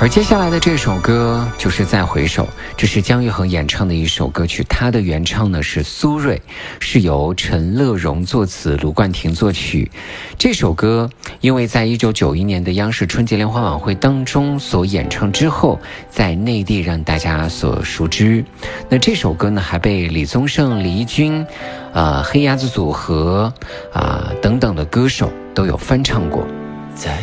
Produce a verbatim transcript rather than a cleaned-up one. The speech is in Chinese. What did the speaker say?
而接下来的这首歌就是《再回首》，这是姜育恒演唱的一首歌曲，他的原唱呢是苏芮，是由陈乐融作词，卢冠廷作曲。这首歌因为在一九九一年的央视春节联欢晚会当中所演唱之后，在内地让大家所熟知。那这首歌呢还被李宗盛、李翊君、呃黑鸭子组合啊、呃、等等的歌手都有翻唱过。 在